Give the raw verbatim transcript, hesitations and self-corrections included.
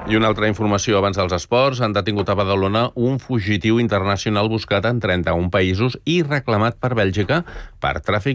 I una altra informació abans dels esports. Han detingut a Badalona un fugitiu internacional buscat en trenta-un països i reclamat per Bèlgica per tràfic